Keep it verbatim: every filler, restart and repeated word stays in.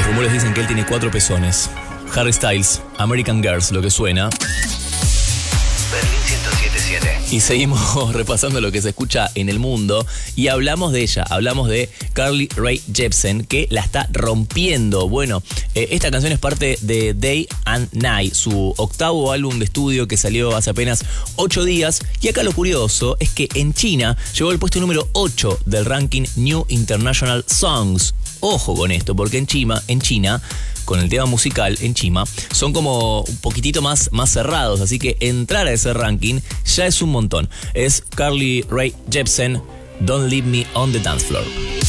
rumores dicen que él tiene cuatro pezones. Harry Styles, American Girls, lo que suena. Berlín ciento siete punto siete. Y seguimos repasando lo que se escucha en el mundo y hablamos de ella, hablamos de Carly Rae Jepsen, que la está rompiendo. Bueno, eh, esta canción es parte de Day and Night, su octavo álbum de estudio que salió hace apenas ocho días. Y acá lo curioso es que en China llegó al puesto número ocho del ranking New International Songs. Ojo con esto, porque en China, en China, con el tema musical en China, son como un poquitito más, más cerrados, así que entrar a ese ranking ya es un montón. Es Carly Rae Jepsen, Don't Leave Me on the Dance Floor.